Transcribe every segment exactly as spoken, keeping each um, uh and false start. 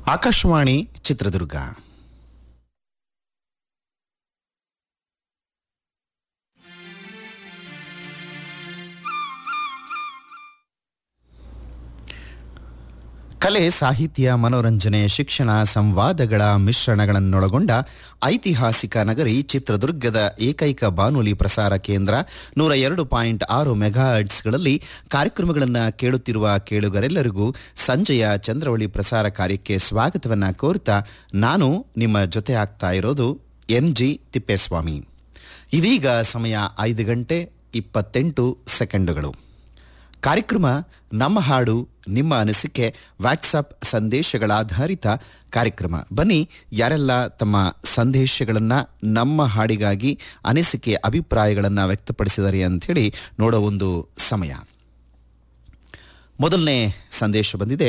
ಆಕಾಶವಾಣಿ ಚಿತ್ರದುರ್ಗ. ಕಲೆ, ಸಾಹಿತ್ಯ, ಮನೋರಂಜನೆ, ಶಿಕ್ಷಣ, ಸಂವಾದಗಳ ಮಿಶ್ರಣಗಳನ್ನೊಳಗೊಂಡ ಐತಿಹಾಸಿಕ ನಗರಿ ಚಿತ್ರದುರ್ಗದ ಏಕೈಕ ಬಾನುಲಿ ಪ್ರಸಾರ ಕೇಂದ್ರ ನೂರ ಎರಡು ಪಾಯಿಂಟ್ ಆರು ಮೆಗಾಹರ್ಟ್ಸ್ಗಳಲ್ಲಿ ಕಾರ್ಯಕ್ರಮಗಳನ್ನು ಕೇಳುತ್ತಿರುವ ಕೇಳುಗರೆಲ್ಲರಿಗೂ ಸಂಜೆಯ ಚಂದ್ರವಳಿ ಪ್ರಸಾರ ಕಾರ್ಯಕ್ಕೆ ಸ್ವಾಗತವನ್ನು ಕೋರ್ತಾ ನಾನು ನಿಮ್ಮ ಜೊತೆ ಆಗ್ತಾ ಇರೋದು ಎನ್ ಜಿ ತಿಪ್ಪೇಸ್ವಾಮಿ. ಇದೀಗ ಸಮಯ ಐದು ಗಂಟೆ ಇಪ್ಪತ್ತೆಂಟು ಸೆಕೆಂಡುಗಳು. ಕಾರ್ಯಕ್ರಮ ನಮ್ಮ ಹಾಡು ನಿಮ್ಮ ಅನಿಸಿಕೆ ವಾಟ್ಸಪ್ ಸಂದೇಶಗಳಾಧಾರಿತ ಕಾರ್ಯಕ್ರಮ. ಬನ್ನಿ, ಯಾರೆಲ್ಲ ತಮ್ಮ ಸಂದೇಶಗಳನ್ನು ನಮ್ಮ ಹಾಡಿಗಾಗಿ ಅನಿಸಿಕೆ ಅಭಿಪ್ರಾಯಗಳನ್ನು ವ್ಯಕ್ತಪಡಿಸಿದ್ದಾರೆ ಅಂಥೇಳಿ ನೋಡೋ ಒಂದು ಸಮಯ. ಮೊದಲನೇ ಸಂದೇಶ ಬಂದಿದೆ.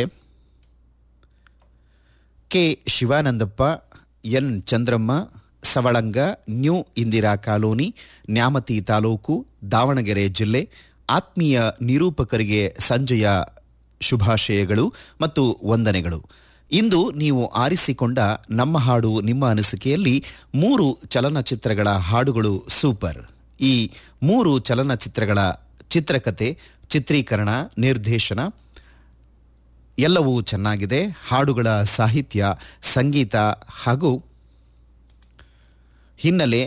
K Shivanandappa, N Chandramma, Savalanga, new Indira colony, Nyamathi taluk, Davanagere ಜಿಲ್ಲೆ. ಆತ್ಮೀಯ ನಿರೂಪಕರಿಗೆ ಸಂಜೆಯ ಶುಭಾಶಯಗಳು ಮತ್ತು ವಂದನೆಗಳು. ಇಂದು ನೀವು ಆರಿಸಿಕೊಂಡ ನಮ್ಮ ಹಾಡು ನಿಮ್ಮ ಅನಿಸಿಕೆಯಲ್ಲಿ ಮೂರು ಚಲನಚಿತ್ರಗಳ ಹಾಡುಗಳು ಸೂಪರ್. ಈ ಮೂರು ಚಲನಚಿತ್ರಗಳ ಚಿತ್ರಕಥೆ, ಚಿತ್ರೀಕರಣ, ನಿರ್ದೇಶನ ಎಲ್ಲವೂ ಚೆನ್ನಾಗಿದೆ. ಹಾಡುಗಳ ಸಾಹಿತ್ಯ, ಸಂಗೀತ ಹಾಗೂ ಹಿನ್ನೆಲೆ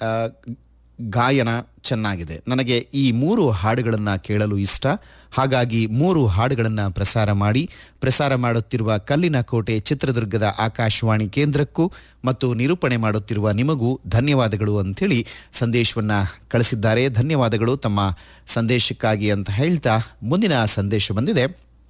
ಗಾಯನ ಚೆನ್ನಾಗಿದೆ. ನನಗೆ ಈ ಮೂರು ಹಾಡುಗಳನ್ನು ಕೇಳಲು ಇಷ್ಟ. ಹಾಗಾಗಿ ಮೂರು ಹಾಡುಗಳನ್ನು ಪ್ರಸಾರ ಮಾಡಿ ಪ್ರಸಾರ ಮಾಡುತ್ತಿರುವ ಕಲ್ಲಿನ ಕೋಟೆ ಚಿತ್ರದುರ್ಗದ ಆಕಾಶವಾಣಿ ಕೇಂದ್ರಕ್ಕೂ ಮತ್ತು ನಿರೂಪಣೆ ಮಾಡುತ್ತಿರುವ ನಿಮಗೂ ಧನ್ಯವಾದಗಳು ಅಂಥೇಳಿ ಸಂದೇಶವನ್ನು ಕಳಿಸಿದ್ದಾರೆ. ಧನ್ಯವಾದಗಳು ತಮ್ಮ ಸಂದೇಶಕ್ಕಾಗಿ ಅಂತ ಹೇಳ್ತಾ ಮುಂದಿನ ಸಂದೇಶ ಬಂದಿದೆ.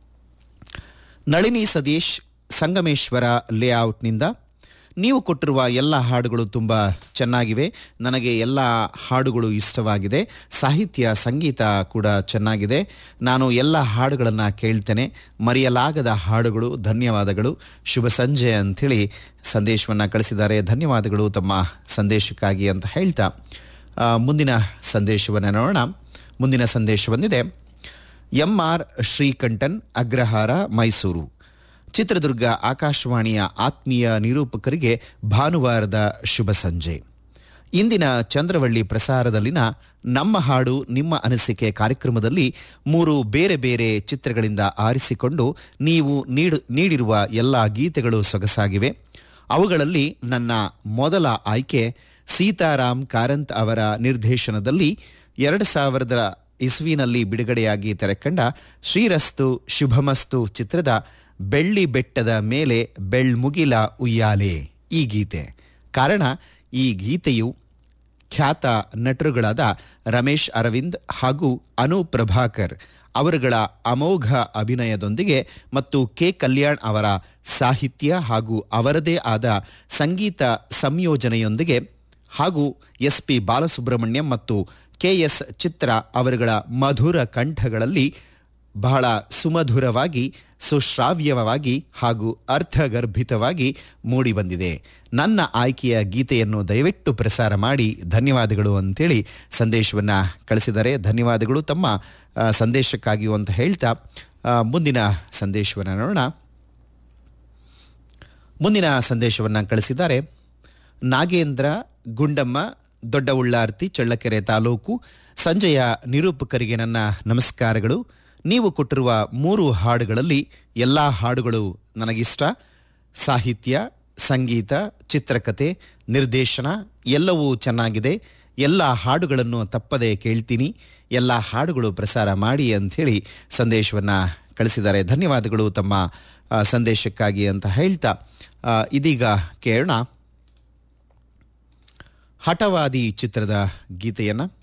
ನಳಿನಿ ಸತೀಶ್, ಸಂಗಮೇಶ್ವರ ಲೇಔಟ್ನಿಂದ, ನೀವು ಕೊಟ್ಟಿರುವ ಎಲ್ಲ ಹಾಡುಗಳು ತುಂಬ ಚೆನ್ನಾಗಿವೆ. ನನಗೆ ಎಲ್ಲ ಹಾಡುಗಳು ಇಷ್ಟವಾಗಿದೆ. ಸಾಹಿತ್ಯ, ಸಂಗೀತ ಕೂಡ ಚೆನ್ನಾಗಿದೆ. ನಾನು ಎಲ್ಲ ಹಾಡುಗಳನ್ನು ಕೇಳ್ತೇನೆ. ಮರೆಯಲಾಗದ ಹಾಡುಗಳು. ಧನ್ಯವಾದಗಳು, ಶುಭ ಸಂಜೆ ಅಂಥೇಳಿ ಸಂದೇಶವನ್ನು ಕಳಿಸಿದ್ದಾರೆ. ಧನ್ಯವಾದಗಳು ತಮ್ಮ ಸಂದೇಶಕ್ಕಾಗಿ ಅಂತ ಹೇಳ್ತಾ ಮುಂದಿನ ಸಂದೇಶವನ್ನು ನೋಡೋಣ. ಮುಂದಿನ ಸಂದೇಶ ಬಂದಿದೆ. M R Srikantan, Agrahara, Mysuru. ಚಿತ್ರದುರ್ಗ ಆಕಾಶವಾಣಿಯ ಆತ್ಮೀಯ ನಿರೂಪಕರಿಗೆ ಭಾನುವಾರದ ಶುಭ ಸಂಜೆ. ಇಂದಿನ ಚಂದ್ರವಳ್ಳಿ ಪ್ರಸಾರದಲ್ಲಿನ ನಮ್ಮ ಹಾಡು ನಿಮ್ಮ ಅನಿಸಿಕೆ ಕಾರ್ಯಕ್ರಮದಲ್ಲಿ ಮೂರು ಬೇರೆ ಬೇರೆ ಚಿತ್ರಗಳಿಂದ ಆರಿಸಿಕೊಂಡು ನೀವು ನೀಡು ನೀಡಿರುವ ಎಲ್ಲ ಗೀತೆಗಳು ಸೊಗಸಾಗಿವೆ. ಅವುಗಳಲ್ಲಿ ನನ್ನ ಮೊದಲ ಆಯ್ಕೆ ಸೀತಾರಾಮ್ ಕಾರಂತ್ ಅವರ ನಿರ್ದೇಶನದಲ್ಲಿ ಎರಡು ಸಾವಿರದ ಇಸ್ವಿನಲ್ಲಿ ಬಿಡುಗಡೆಯಾಗಿ ತೆರೆಕಂಡ ಶ್ರೀರಸ್ತು ಶುಭಮಸ್ತು ಚಿತ್ರದ ಬೆಳ್ಳಿ ಬೆಟ್ಟದ ಮೇಲೆ ಬೆಳ್ಮುಗಿಲ ಉಯ್ಯಾಲೆ ಈ ಗೀತೆ. ಕಾರಣ, ಈ ಗೀತೆಯು ಖ್ಯಾತ ನಟರುಗಳಾದ ರಮೇಶ್ ಅರವಿಂದ್ ಹಾಗೂ ಅನು ಪ್ರಭಾಕರ್ ಅವರುಗಳ ಅಮೋಘ ಅಭಿನಯದೊಂದಿಗೆ ಮತ್ತು ಕೆ ಕಲ್ಯಾಣ್ ಅವರ ಸಾಹಿತ್ಯ ಹಾಗೂ ಅವರದೇ ಆದ ಸಂಗೀತ ಸಂಯೋಜನೆಯೊಂದಿಗೆ ಹಾಗೂ ಎಸ್ ಪಿ ಬಾಲಸುಬ್ರಹ್ಮಣ್ಯಂ ಮತ್ತು ಕೆ ಎಸ್ ಚಿತ್ರ ಅವರುಗಳ ಮಧುರ ಕಂಠಗಳಲ್ಲಿ ಬಹಳ ಸುಮಧುರವಾಗಿ, ಸುಶ್ರಾವ್ಯವಾಗಿ ಹಾಗೂ ಅರ್ಥಗರ್ಭಿತವಾಗಿ ಮೂಡಿಬಂದಿದೆ. ನನ್ನ ಆಯ್ಕೆಯ ಗೀತೆಯನ್ನು ದಯವಿಟ್ಟು ಪ್ರಸಾರ ಮಾಡಿ ಧನ್ಯವಾದಗಳು ಅಂತೇಳಿ ಸಂದೇಶವನ್ನು ಕಳಿಸಿದ್ದಾರೆ. ಧನ್ಯವಾದಗಳು ತಮ್ಮ ಸಂದೇಶಕ್ಕಾಗಿಯೂ ಅಂತ ಹೇಳ್ತಾ ಮುಂದಿನ ಸಂದೇಶವನ್ನು ನೋಡೋಣ. ಮುಂದಿನ ಸಂದೇಶವನ್ನು ಕಳಿಸಿದ್ದಾರೆ. ನಾಗೇಂದ್ರ ಗುಂಡಮ್ಮ, ದೊಡ್ಡ ಉಳ್ಳಾರ್ತಿ, ಚಳ್ಳಕೆರೆ ತಾಲೂಕು. ಸಂಜೆಯ ನಿರೂಪಕರಿಗೆ ನನ್ನ ನಮಸ್ಕಾರಗಳು. ನೀವು ಕೊಟ್ಟಿರುವ ಮೂರು ಹಾಡುಗಳಲ್ಲಿ ಎಲ್ಲ ಹಾಡುಗಳು ನನಗಿಷ್ಟ. ಸಾಹಿತ್ಯ, ಸಂಗೀತ, ಚಿತ್ರಕಥೆ, ನಿರ್ದೇಶನ ಎಲ್ಲವೂ ಚೆನ್ನಾಗಿದೆ. ಎಲ್ಲ ಹಾಡುಗಳನ್ನು ತಪ್ಪದೆ ಕೇಳ್ತೀನಿ. ಎಲ್ಲ ಹಾಡುಗಳು ಪ್ರಸಾರ ಮಾಡಿ ಅಂಥೇಳಿ ಸಂದೇಶವನ್ನು ಕಳಿಸಿದ್ದಾರೆ. ಧನ್ಯವಾದಗಳು ತಮ್ಮ ಸಂದೇಶಕ್ಕಾಗಿ ಅಂತ ಹೇಳ್ತಾ ಇದೀಗ ಕೇಳೋಣ ಹಠವಾದಿ ಚಿತ್ರದ ಗೀತೆಯನ್ನು.